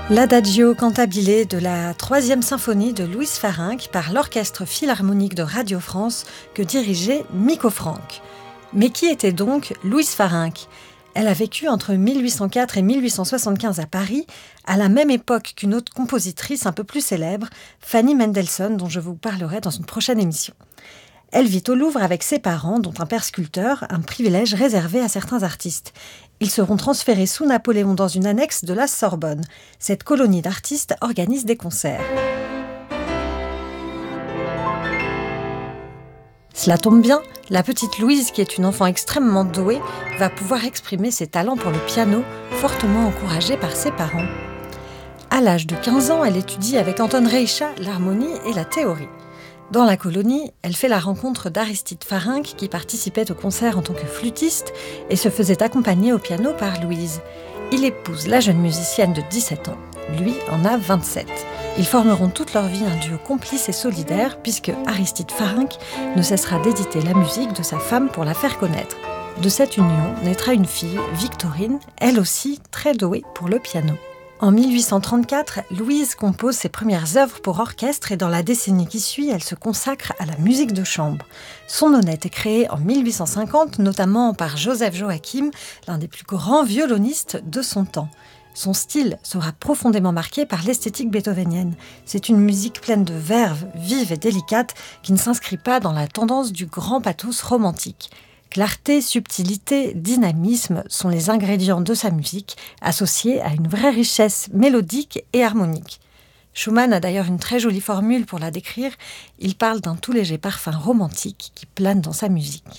L'Adagio cantabile de la 3e symphonie de Louise Farinck par l'Orchestre Philharmonique de Radio France que dirigeait Miko Franck. Mais qui était donc Louise Farinck ? Elle a vécu entre 1804 et 1875 à Paris, à la même époque qu'une autre compositrice un peu plus célèbre, Fanny Mendelssohn, dont je vous parlerai dans une prochaine émission. Elle vit au Louvre avec ses parents, dont un père sculpteur, un privilège réservé à certains artistes. Ils seront transférés sous Napoléon dans une annexe de la Sorbonne. Cette colonie d'artistes organise des concerts. Cela tombe bien, la petite Louise, qui est une enfant extrêmement douée, va pouvoir exprimer ses talents pour le piano, fortement encouragée par ses parents. À l'âge de 15 ans, elle étudie avec Anton Reicha l'harmonie et la théorie. Dans la colonie, elle fait la rencontre d'Aristide Farinck qui participait au concert en tant que flûtiste et se faisait accompagner au piano par Louise. Il épouse la jeune musicienne de 17 ans. Lui en a 27. Ils formeront toute leur vie un duo complice et solidaire puisque Aristide Farinck ne cessera d'éditer la musique de sa femme pour la faire connaître. De cette union naîtra une fille, Victorine, elle aussi très douée pour le piano. En 1834, Louise compose ses premières œuvres pour orchestre et dans la décennie qui suit, elle se consacre à la musique de chambre. Son honnête est créé en 1850, notamment par Joseph Joachim, l'un des plus grands violonistes de son temps. Son style sera profondément marqué par l'esthétique beethovenienne. C'est une musique pleine de verve, vive et délicate, qui ne s'inscrit pas dans la tendance du grand pathos romantique. Clarté, subtilité, dynamisme sont les ingrédients de sa musique, associés à une vraie richesse mélodique et harmonique. Schumann a d'ailleurs une très jolie formule pour la décrire. Il parle d'un tout léger parfum romantique qui plane dans sa musique.